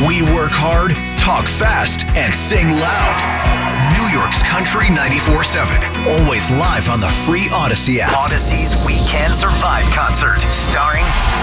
We work hard, talk fast, and sing loud. New York's Country 94.7. Always live on the free Odyssey app. Odyssey's We Can Survive concert, starring